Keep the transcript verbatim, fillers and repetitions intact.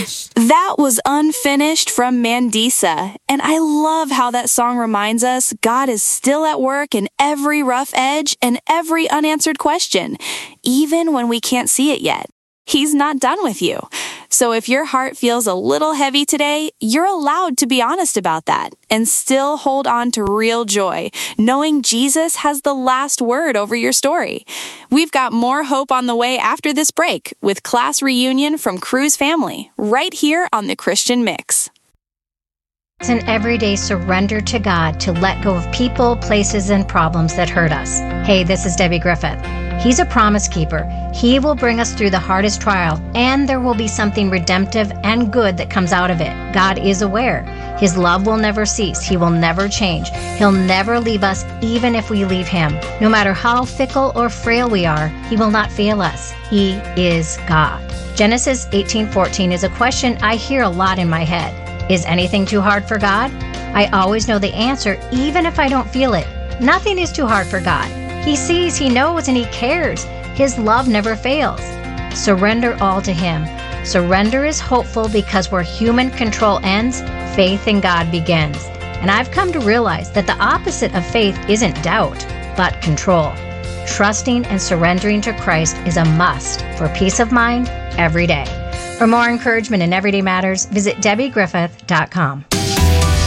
That was Unfinished from Mandisa, and I love how that song reminds us God is still at work in every rough edge and every unanswered question, even when we can't see it yet. He's not done with you. So if your heart feels a little heavy today, you're allowed to be honest about that and still hold on to real joy, knowing Jesus has the last word over your story. We've got more hope on the way after this break with Class Reunion from Cruise Family, right here on the Christian Mix. It's an everyday surrender to God to let go of people, places, and problems that hurt us. Hey, this is Debbie Griffith. He's a promise keeper. He will bring us through the hardest trial, and there will be something redemptive and good that comes out of it. God is aware. His love will never cease. He will never change. He'll never leave us, even if we leave him. No matter how fickle or frail we are, he will not fail us. He is God. Genesis eighteen fourteen is a question I hear a lot in my head. Is anything too hard for God? I always know the answer, even if I don't feel it. Nothing is too hard for God. He sees, he knows, and he cares. His love never fails. Surrender all to him. Surrender is hopeful because where human control ends, faith in God begins. And I've come to realize that the opposite of faith isn't doubt, but control. Trusting and surrendering to Christ is a must for peace of mind every day. For more encouragement in Everyday Matters, visit Debbie Griffith dot com.